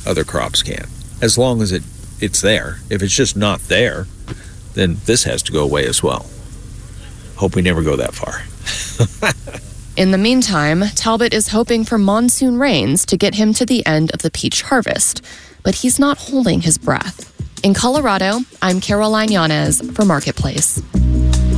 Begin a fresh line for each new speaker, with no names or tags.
other crops can, as long as it's there. If it's just not there, then this has to go away as well. Hope we never go that far.
In the meantime, Talbot is hoping for monsoon rains to get him to the end of the peach harvest, but he's not holding his breath. In Colorado, I'm Caroline Yanez for Marketplace.